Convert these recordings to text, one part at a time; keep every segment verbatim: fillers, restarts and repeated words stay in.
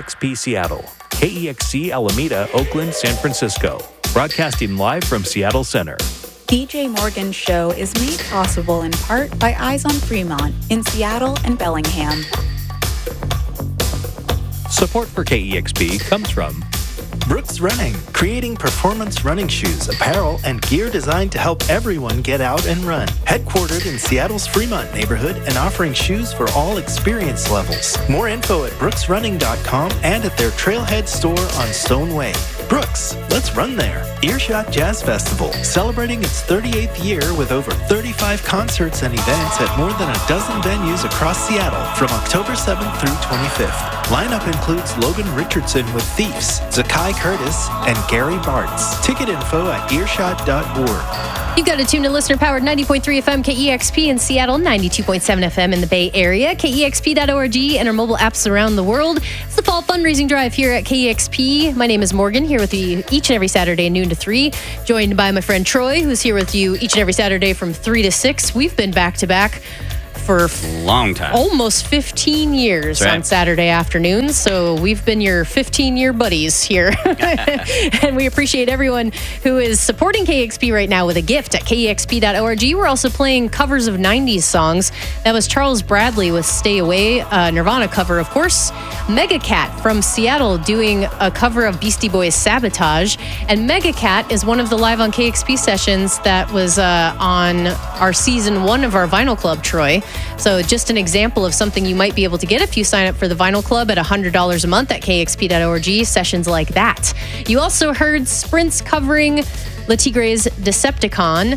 X P Seattle, K E X C Alameda, Oakland, San Francisco. Broadcasting live from Seattle Center. D J Morgan's show is made possible in part by Eyes on Fremont in Seattle and Bellingham. Support for K E X P comes from Brooks Running, creating performance running shoes, apparel, and gear designed to help everyone get out and run. Headquartered in Seattle's Fremont neighborhood and offering shoes for all experience levels. More info at brooks running dot com and at their Trailhead store on Stone Way. Brooks, let's run there. Earshot Jazz Festival, celebrating its thirty-eighth year with over thirty-five concerts and events at more than a dozen venues across Seattle from October seventh through twenty-fifth. Lineup includes Logan Richardson with Thieves, Zakai Curtis, and Gary Bartz. Ticket info at earshot dot org. You've got to tune to listener-powered ninety point three F M K E X P in Seattle, ninety-two point seven F M in the Bay Area, K E X P dot org, and our mobile apps around the world. It's the fall fundraising drive here at K E X P. My name is Morgan, here with you each and every Saturday, noon to three, joined by my friend Troy, who's here with you each and every Saturday from three to six. We've been back-to-back for a long time, almost fifteen years right. on Saturday afternoons. So we've been your fifteen-year buddies here. And we appreciate everyone who is supporting K E X P right now with a gift at K E X P dot org. We're also playing covers of nineties songs. That was Charles Bradley with Stay Away, a Nirvana cover, of course. Mega Cat from Seattle doing a cover of Beastie Boys' Sabotage. And Mega Cat is one of the Live on K E X P sessions that was uh, on our season one of our Vinyl Club, Troy. So just an example of something you might be able to get if you sign up for the Vinyl Club at one hundred dollars a month at K E X P dot org, sessions like that. You also heard Sprints covering Latigre's Decepticon.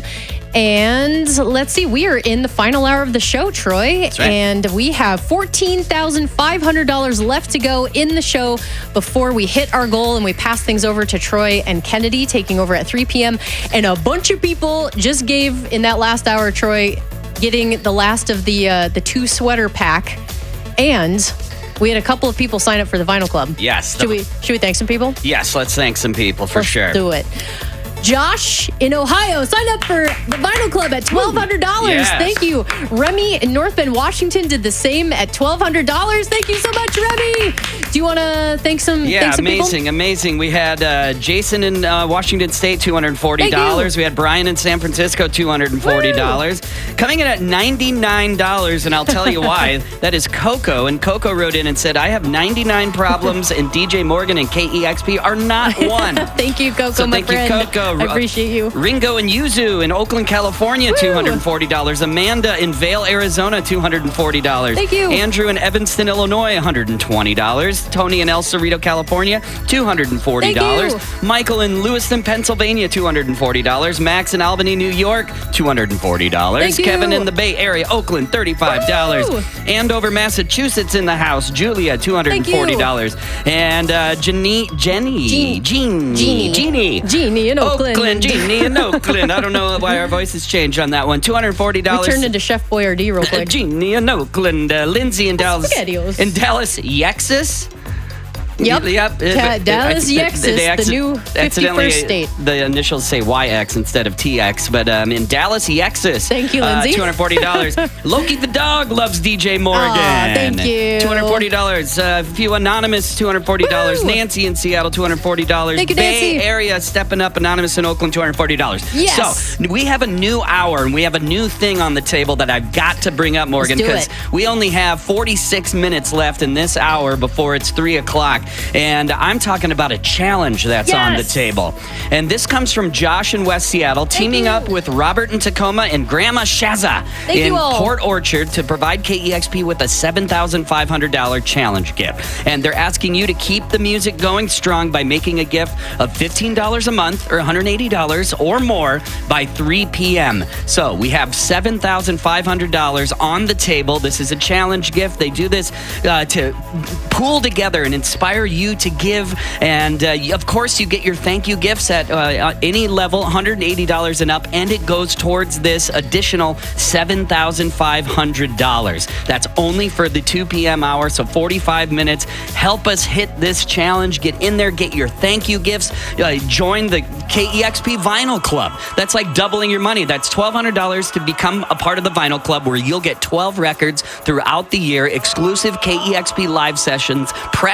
And let's see, we are in the final hour of the show, Troy. That's right. And we have fourteen thousand five hundred dollars left to go in the show before we hit our goal and we pass things over to Troy and Kennedy taking over at three p.m. And a bunch of people just gave in that last hour, Troy, getting the last of the uh, the two sweater pack, and we had a couple of people sign up for the Vinyl Club. Yes. Should we should we thank some people? Yes, let's thank some people for Let's sure. do it. Josh in Ohio signed up for the Vinyl Club at twelve hundred dollars. Yes. Thank you. Remy in North Bend, Washington did the same at twelve hundred dollars. Thank you so much, Remy. Do you want to thank some Yeah, thank some amazing, people? amazing. We had uh, Jason in uh, Washington State, two hundred forty dollars. We had Brian in San Francisco, two hundred forty dollars. Woo! Coming in at ninety-nine dollars, and I'll tell you why. That is Coco, and Coco wrote in and said, I have ninety-nine problems, and D J Morgan and K E X P are not one. Thank you, Coco, so my thank friend. you, Coco. I appreciate you. Ringo and Yuzu in Oakland, California, Woo! two hundred forty dollars. Amanda in Vail, Arizona, two hundred forty dollars. Thank you. Andrew in Evanston, Illinois, one hundred twenty dollars. Tony in El Cerrito, California, two hundred forty dollars. Thank you. Michael in Lewiston, Pennsylvania, two hundred forty dollars. Max in Albany, New York, two hundred forty dollars. Thank you. Kevin in the Bay Area, Oakland, thirty-five dollars. Woo! Andover, Massachusetts in the house, Julia, two hundred forty dollars. And uh, Jenny, Jenny, Jean- Jean, Jeannie. Jeannie. Jeannie in Oakland. Oakland, Jeannie in Oakland. I don't know why our voices changed on that one. two hundred forty dollars. We turned into Chef Boyardee real quick. Jeannie in Oakland. Uh, Lindsay in Dallas. SpaghettiOs. In Dallas, Yexus. Yep. Yep. Ta- Dallas, I- Yexus, they the acci- new accidentally, fifty-first state. The initials say Y X instead of T X, but um, in Dallas, Yexus. Thank you, Lindsay. Uh, two hundred forty dollars. Loki the dog loves D J Morgan. Aw, thank you. two hundred forty dollars. Uh, a few anonymous, two hundred forty dollars. Woo! Nancy in Seattle, two hundred forty dollars. Thank you, Bay Nancy. Area stepping up, anonymous in Oakland, two hundred forty dollars. Yes. So we have a new hour and we have a new thing on the table that I've got to bring up, Morgan, Let's do because we only have forty-six minutes left in this hour before it's three o'clock. And I'm talking about a challenge that's Yes. on the table. And this comes from Josh in West Seattle, teaming you. up with Robert in Tacoma and Grandma Shaza Thank in you all. Port Orchard to provide K E X P with a seven thousand five hundred dollars challenge gift. And they're asking you to keep the music going strong by making a gift of fifteen dollars a month or one hundred eighty dollars or more by three p.m. So we have seven thousand five hundred dollars on the table. This is a challenge gift. They do this uh, to pool together and inspire you to give. And uh, of course, you get your thank you gifts at uh, any level, one hundred eighty dollars and up, and it goes towards this additional seven thousand five hundred dollars. That's only for the two p.m. hour, so forty-five minutes. Help us hit this challenge. Get in there, get your thank you gifts. Uh, join the K E X P Vinyl Club. That's like doubling your money. That's twelve hundred dollars to become a part of the Vinyl Club, where you'll get twelve records throughout the year, exclusive K E X P live sessions, pressed on vinyl.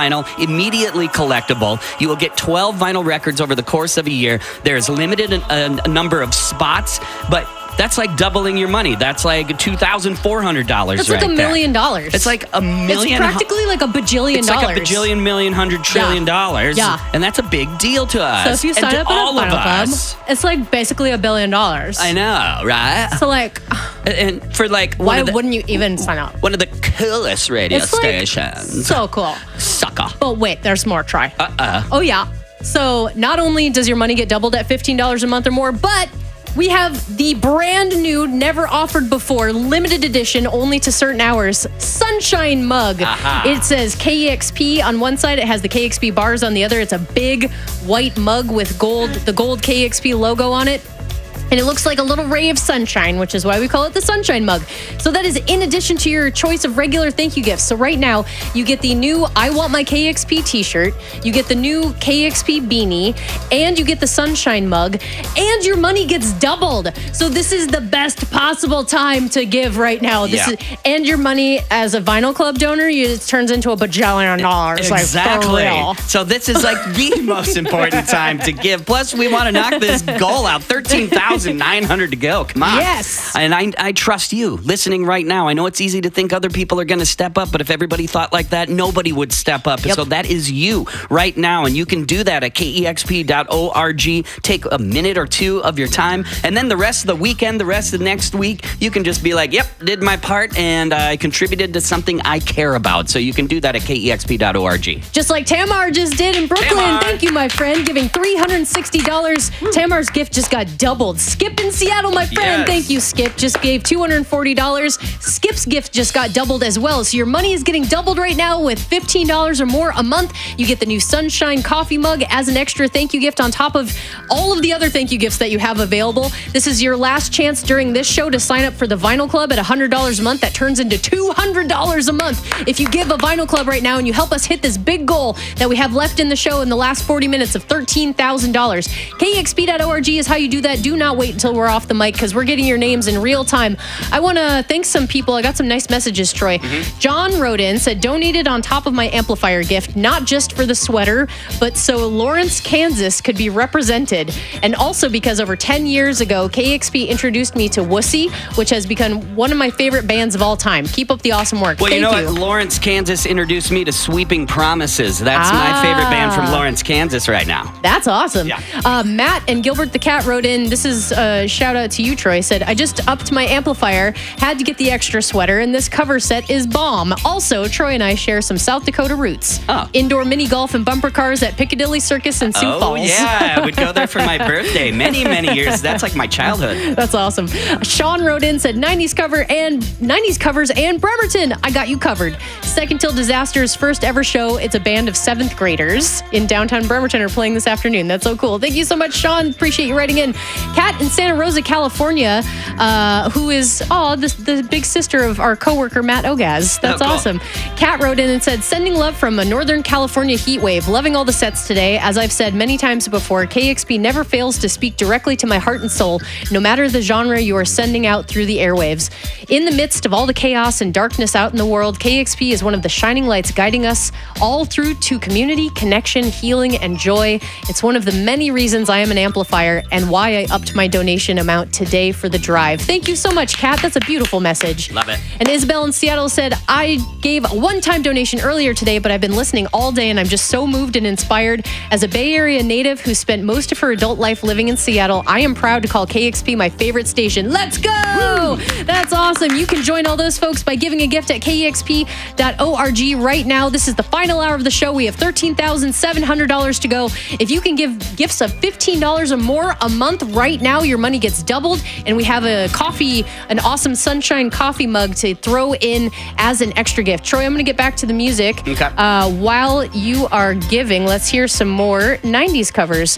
vinyl, immediately collectible. You will get twelve vinyl records over the course of a year. There's limited a, a number of spots, but that's like doubling your money. That's like two thousand four hundred dollars. That's right like a million there. dollars. It's like a million. It's practically like a bajillion it's dollars. like a bajillion, million, hundred trillion Yeah. dollars. Yeah. And that's a big deal to us. So if you and sign to up at all a of vinyl club, us. it's like basically a billion dollars. I know, right? So like, And for like one why of the, wouldn't you even sign up? one of the coolest radio It's like stations. so cool. Sucker. But wait, there's more. Try. Uh-uh. Oh yeah. So not only does your money get doubled at fifteen dollars a month or more, but we have the brand new, never offered before, limited edition, only to certain hours, Sunshine Mug. Aha. It says K E X P on one side. It has the K X P bars on the other. It's a big white mug with gold, the gold K E X P logo on it. And it looks like a little ray of sunshine, which is why we call it the Sunshine Mug. So that is in addition to your choice of regular thank you gifts. So right now, you get the new I Want My K X P t-shirt, you get the new K X P beanie, and you get the Sunshine Mug, and your money gets doubled. So this is the best possible time to give right now. This Yeah. is, and your money as a Vinyl Club donor, you, it turns into a bajillion dollars. Exactly. Like, for real. So this is like the most important time to give. Plus, we want to knock this goal out. thirteen thousand nine hundred to go. Come on. Yes. And I, I trust you listening right now. I know it's easy to think other people are going to step up, but if everybody thought like that, nobody would step up. And Yep. so that is you right now. And you can do that at K E X P dot org. Take a minute or two of your time. And then the rest of the weekend, the rest of the next week, you can just be like, yep, did my part and I contributed to something I care about. So you can do that at K E X P dot org. Just like Tamar just did in Brooklyn. Tamar. Thank you, my friend, giving three hundred sixty dollars. Tamar's gift just got doubled. Skip in Seattle, my friend. Yes. Thank you, Skip. Just gave two hundred forty dollars. Skip's gift just got doubled as well. So your money is getting doubled right now with fifteen dollars or more a month. You get the new Sunshine coffee mug as an extra thank you gift on top of all of the other thank you gifts that you have available. This is your last chance during this show to sign up for the Vinyl Club at one hundred dollars a month. That turns into two hundred dollars a month. If you give a Vinyl Club right now and you help us hit this big goal that we have left in the show in the last forty minutes of thirteen thousand dollars. K E X P dot org is how you do that. Do not wait until we're off the mic because we're getting your names in real time. I want to thank some people. I got some nice messages, Troy. Mm-hmm. John wrote in, said, donated on top of my amplifier gift, not just for the sweater, but so Lawrence, Kansas could be represented. And also because over ten years ago, K X P introduced me to Wussy, which has become one of my favorite bands of all time. Keep up the awesome work. Well, Thank you know you. what? Lawrence, Kansas introduced me to Sweeping Promises. That's Ah. my favorite band from Lawrence, Kansas right now. That's awesome. Yeah. Uh, Matt and Gilbert the Cat wrote in, this is a shout out to you, Troy, said, I just upped my amplifier, had to get the extra sweater, and this cover set is bomb. Also, Troy and I share some South Dakota roots. Oh. Indoor mini golf and bumper cars at Piccadilly Circus in Sioux oh, Falls. yeah. I would go there for my birthday many, many years. That's like my childhood. That's awesome. Sean wrote in, said nineties cover and nineties covers and Bremerton. I got you covered. Second Till Disaster's first ever show. It's a band of seventh graders in downtown Bremerton are playing this afternoon. That's so cool. Thank you so much, Sean. Appreciate you writing in. Kat in Santa Rosa, California, uh, who is oh the, the big sister of our coworker Matt Ogaz. That's Oh, cool. awesome. Kat wrote in and said, sending love from a Northern California heat wave. Loving all the sets today. As I've said many times before, K X P never fails to speak directly to my heart and soul, no matter the genre you are sending out through the airwaves. In the midst of all the chaos and darkness out in the world, K X P is one of the shining lights guiding us all through to community, connection, healing, and joy. It's one of the many reasons I am an amplifier and why I upped my donation amount today for the drive. Thank you so much, Kat. That's a beautiful message. Love it. And Isabel in Seattle said, I gave a one-time donation earlier today, but I've been listening all day and I'm just so moved and inspired. As a Bay Area native who spent most of her adult life living in Seattle, I am proud to call K X P my favorite station. Let's go! Woo! That's awesome. You can join all those folks by giving a gift at K E X P dot org right now. This is the final hour of the show. We have thirteen thousand seven hundred dollars to go. If you can give gifts of fifteen dollars or more a month right now, your money gets doubled. And we have a coffee, an awesome Sunshine coffee mug to throw in as an extra gift. Troy, I'm going to get back to the music. Okay. Uh, while you are giving, let's hear some more nineties covers.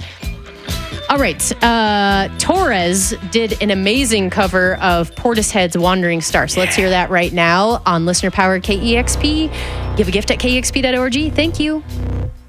All right. Uh, Torres did an amazing cover of Portishead's Wandering Star. So let's hear that right now on Listener Powered K E X P. Give a gift at K E X P dot org. Thank you.